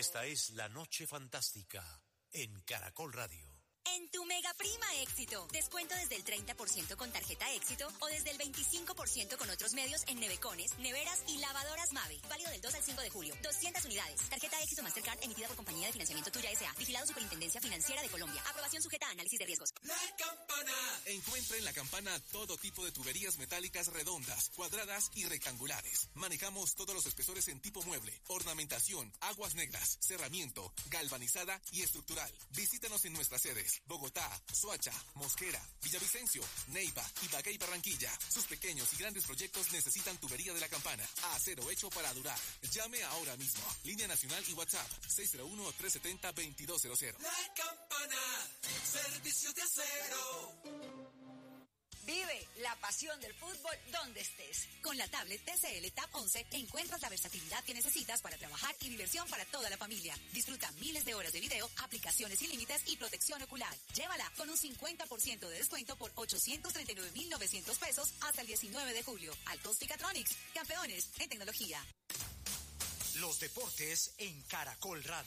Esta es La Noche Fantástica en Caracol Radio. En tu Mega Prima Éxito, descuento desde el 30% con tarjeta Éxito o desde el 25% con otros medios en nevecones, neveras y lavadoras Mave. Válido del 2 al 5 de julio. 200 unidades. Tarjeta Éxito Mastercard emitida por Compañía de Financiamiento Tuya S.A. Vigilado Superintendencia Financiera de Colombia. Aprobación sujeta a análisis de riesgos. La Campana. Encuentra en La Campana todo tipo de tuberías metálicas redondas, cuadradas y rectangulares. Manejamos todos los espesores en tipo mueble, ornamentación, aguas negras, cerramiento, galvanizada y estructural. Visítanos en nuestras sedes: Bogotá, Soacha, Mosquera, Villavicencio, Neiva, Ibagué y Barranquilla. Sus pequeños y grandes proyectos necesitan tubería de La Campana. Acero hecho para durar. Llame ahora mismo. Línea nacional y WhatsApp 601-370-2200. La Campana. Servicio de acero. Vive la pasión del fútbol donde estés. Con la tablet TCL Tab 11 encuentras la versatilidad que necesitas para trabajar y diversión para toda la familia. Disfruta miles de horas de video, aplicaciones sin límites y protección ocular. Llévala con un 50% de descuento por 839.900 pesos hasta el 19 de julio. Altos Ficatronics, campeones en tecnología. Los deportes en Caracol Radio.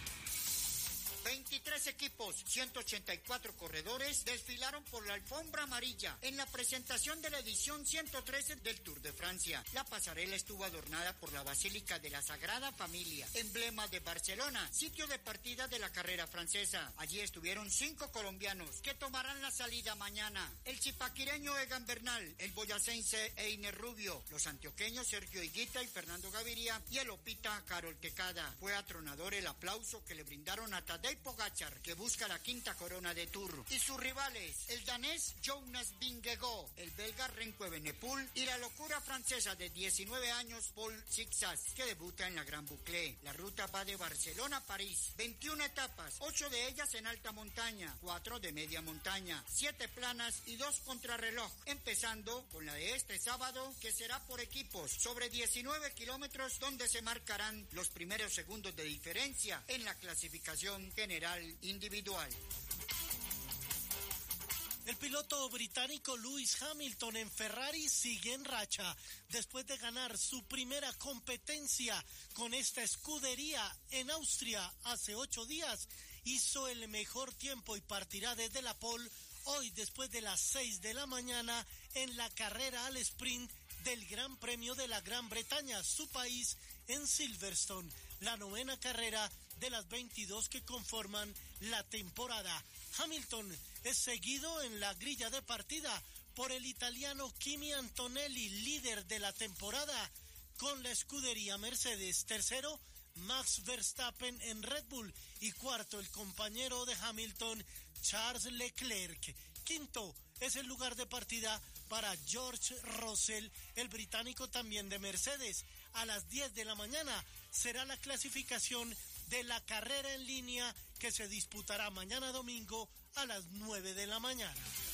23 equipos, 184 corredores desfilaron por la alfombra amarilla en la presentación de la edición 113 del Tour de Francia. La pasarela estuvo adornada por la Basílica de la Sagrada Familia, emblema de Barcelona, sitio de partida de la carrera francesa. Allí estuvieron 5 colombianos que tomarán la salida mañana: el chipaquireño Egan Bernal, el boyacense Einer Rubio, los antioqueños Sergio Higuita y Fernando Gaviria y el opita Carol Tecada. Fue atronador el aplauso que le brindaron a Tadej Pogačar, que busca la 5ª corona de Tour, y sus rivales, el danés Jonas Vingegaard, el belga Remco Evenepoel y la locura francesa de 19 años Paul Zigzag, que debuta en la Gran Boucle. La ruta va de Barcelona a París, 21 etapas, 8 de ellas en alta montaña, 4 de media montaña, 7 planas y 2 contrarreloj, empezando con la de este sábado, que será por equipos, sobre 19 kilómetros, donde se marcarán los primeros segundos de diferencia en la clasificación general individual. El piloto británico Lewis Hamilton en Ferrari sigue en racha. Después de ganar su primera competencia con esta escudería en Austria hace 8 días, hizo el mejor tiempo y partirá desde la pole hoy después de las 6 de la mañana en la carrera al sprint del Gran Premio de la Gran Bretaña, su país, en Silverstone, la 9ª carrera de las 22 que conforman la temporada. Hamilton es seguido en la grilla de partida por el italiano Kimi Antonelli, líder de la temporada con la escudería Mercedes. Tercero, Max Verstappen en Red Bull, y cuarto, el compañero de Hamilton, Charles Leclerc. Quinto es el lugar de partida para George Russell, el británico también de Mercedes. A las 10 de la mañana será la clasificación de la carrera en línea que se disputará mañana domingo a las 9 de la mañana.